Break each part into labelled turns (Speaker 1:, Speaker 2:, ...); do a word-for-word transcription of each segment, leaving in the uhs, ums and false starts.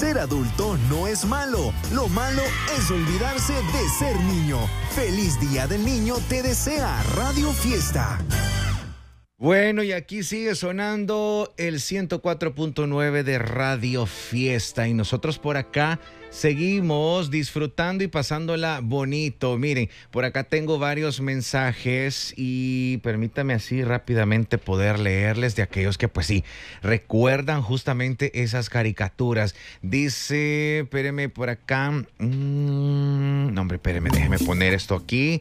Speaker 1: Ser adulto no es malo. Lo malo es olvidarse de ser niño. Feliz Día del Niño te desea Radio Fiesta.
Speaker 2: Bueno, y aquí sigue sonando el ciento cuatro punto nueve de Radio Fiesta y nosotros por acá seguimos disfrutando y pasándola bonito. Miren, por acá tengo varios mensajes y permítame así rápidamente poder leerles de aquellos que pues sí, recuerdan justamente esas caricaturas. Dice, espéreme por acá, mm, no hombre, espéreme, déjeme poner esto aquí.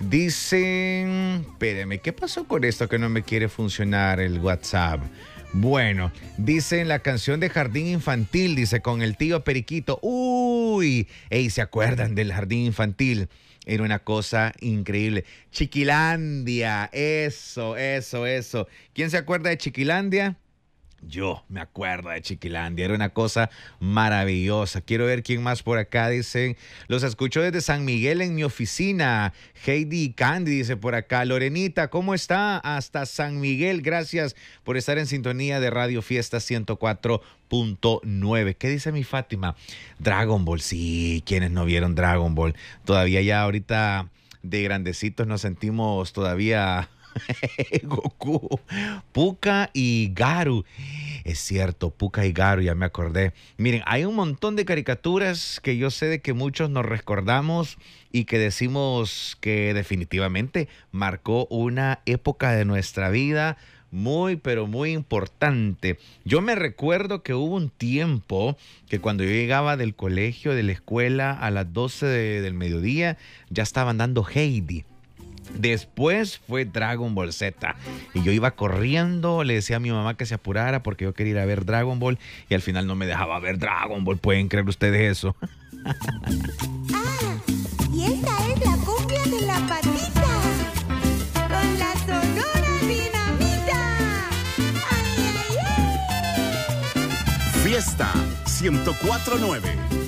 Speaker 2: Dice, espéreme, ¿qué pasó con esto que no me quiere funcionar el WhatsApp? Bueno, dice en la canción de Jardín Infantil, dice, con el tío Periquito. Uy, ey, ¿se acuerdan del Jardín Infantil? Era una cosa increíble. Chiquilandia, eso, eso, eso. ¿Quién se acuerda de Chiquilandia? Yo me acuerdo de Chiquilandia, era una cosa maravillosa. Quiero ver quién más por acá. Dicen, los escucho desde San Miguel en mi oficina. Heidi Candy dice por acá. Lorenita, ¿cómo está? Hasta San Miguel, gracias por estar en sintonía de Radio Fiesta ciento cuatro punto nueve. ¿Qué dice mi Fátima? Dragon Ball, sí, quienes no vieron Dragon Ball. Todavía ya ahorita de grandecitos nos sentimos todavía... Goku, Pucca y Garu. Es cierto, Pucca y Garu, ya me acordé. Miren, hay un montón de caricaturas que yo sé de que muchos nos recordamos y que decimos que definitivamente marcó una época de nuestra vida muy, pero muy importante. Yo me recuerdo que hubo un tiempo que cuando yo llegaba del colegio, de la escuela, a las doce de, del mediodía, ya estaban dando Heidi. Después fue Dragon Ball Z y yo iba corriendo, le decía a mi mamá que se apurara porque yo quería ir a ver Dragon Ball y al final no me dejaba ver Dragon Ball. ¿Pueden creer ustedes eso?
Speaker 3: Ah, y esta es la cumbia de la patita con la Sonora Dinamita. ¡Ay, ay, ay!
Speaker 1: Fiesta ciento cuatro punto nueve.